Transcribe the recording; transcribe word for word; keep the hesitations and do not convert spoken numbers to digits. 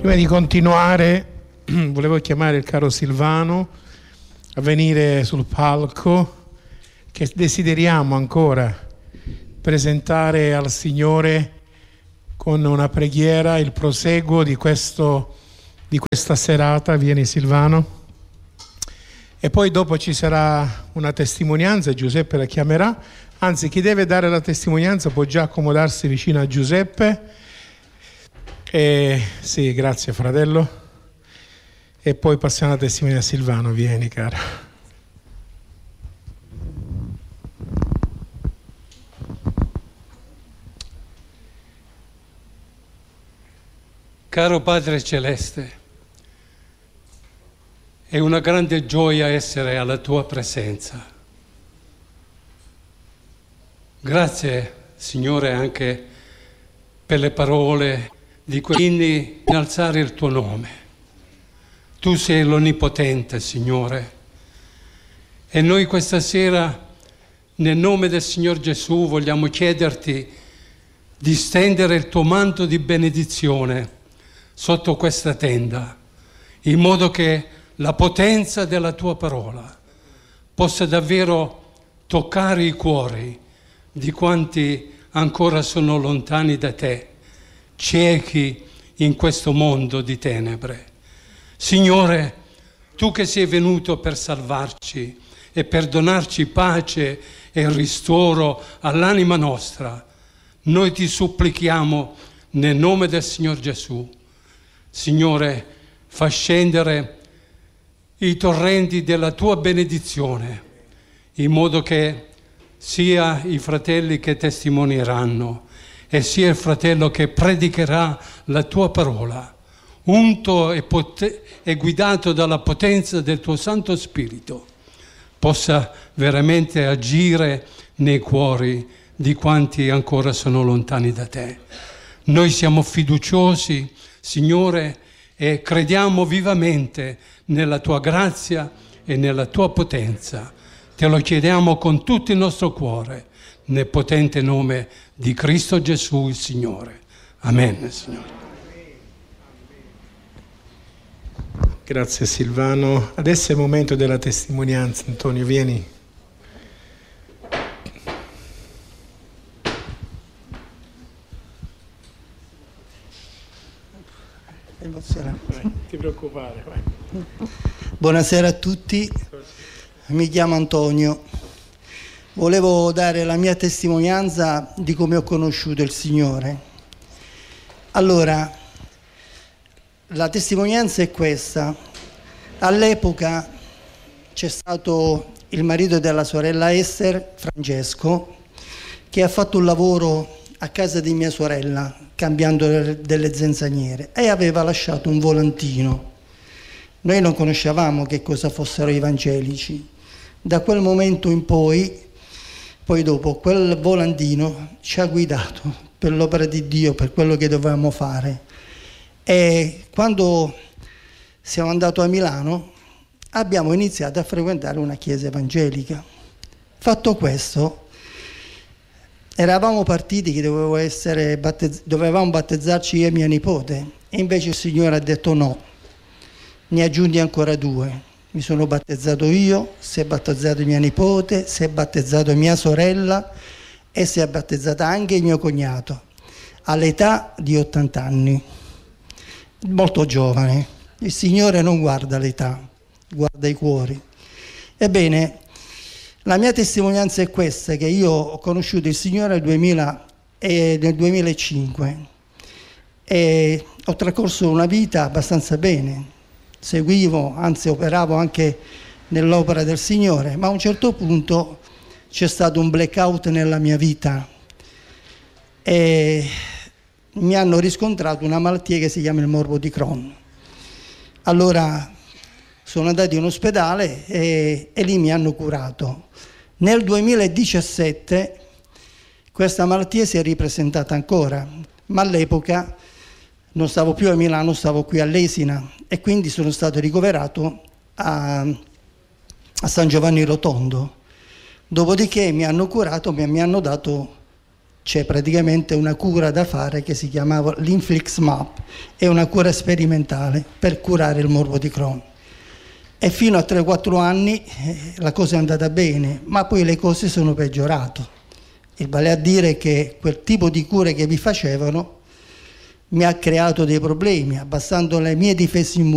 Prima di continuare, volevo chiamare il caro Silvano a venire sul palco, che desideriamo ancora presentare al Signore con una preghiera il proseguo di, questo, di questa serata. Vieni Silvano. E poi dopo ci sarà una testimonianza, Giuseppe la chiamerà. Anzi, chi deve dare la testimonianza può già accomodarsi vicino a Giuseppe. E, sì, grazie fratello. E poi passiamo alla testimonianza. Silvano, vieni cara. Caro Padre Celeste, è una grande gioia essere alla tua presenza. Grazie, Signore, anche per le parole di quindi innalzare il tuo nome. Tu sei l'Onnipotente, Signore. E noi questa sera, nel nome del Signor Gesù, vogliamo chiederti di stendere il tuo manto di benedizione sotto questa tenda, in modo che la potenza della tua parola possa davvero toccare i cuori di quanti ancora sono lontani da te, ciechi in questo mondo di tenebre. Signore, tu che sei venuto per salvarci e per donarci pace e ristoro all'anima nostra, noi ti supplichiamo nel nome del Signor Gesù. Signore, fa scendere i torrenti della tua benedizione, in modo che sia i fratelli che testimonieranno e sia il fratello che predicherà la tua parola, unto e, pot- e guidato dalla potenza del tuo Santo Spirito, possa veramente agire nei cuori di quanti ancora sono lontani da te. Noi siamo fiduciosi, Signore, e crediamo vivamente nella tua grazia e nella tua potenza. Te lo chiediamo con tutto il nostro cuore, nel potente nome di Cristo Gesù, il Signore. Amen, Signore. Grazie Silvano. Adesso è il momento della testimonianza. Antonio, vieni. Non ti preoccupare. Vai. Buonasera a tutti, mi chiamo Antonio. Volevo dare la mia testimonianza di come ho conosciuto il Signore. Allora, la testimonianza è questa. All'epoca c'è stato il marito della sorella Esther, Francesco, che ha fatto un lavoro a casa di mia sorella, cambiando delle zanzaniere, e aveva lasciato un volantino. Noi non conoscevamo che cosa fossero i evangelici. Da quel momento in poi, poi dopo, quel volantino ci ha guidato per l'opera di Dio, per quello che dovevamo fare. E quando siamo andati a Milano abbiamo iniziato a frequentare una chiesa evangelica. Fatto questo, eravamo partiti che dovevo essere battezz- dovevamo battezzarci io e mia nipote, e invece il Signore ha detto no, ne aggiungi ancora due. Mi sono battezzato io, si è battezzato mia nipote, si è battezzato mia sorella e si è battezzata anche mio cognato, all'età di ottanta anni, molto giovane. Il Signore non guarda l'età, guarda i cuori. Ebbene, la mia testimonianza è questa, che io ho conosciuto il Signore nel, duemila e nel duemilacinque e ho trascorso una vita abbastanza bene, seguivo, anzi operavo anche nell'opera del Signore, ma a un certo punto c'è stato un blackout nella mia vita e mi hanno riscontrato una malattia che si chiama il morbo di Crohn. Allora sono andato in ospedale e, e lì mi hanno curato. Nel duemiladiciassette questa malattia si è ripresentata ancora, ma all'epoca non stavo più a Milano, stavo qui a Lesina e quindi sono stato ricoverato a, a San Giovanni Rotondo. Dopodiché mi hanno curato, mi, mi hanno dato c'è praticamente una cura da fare che si chiamava l'Infliximab, è una cura sperimentale per curare il morbo di Crohn. E fino a tre quattro anni eh, la cosa è andata bene, ma poi le cose sono peggiorate. Il vale a dire che quel tipo di cure che vi facevano mi ha creato dei problemi, abbassando le mie difese immunitarie.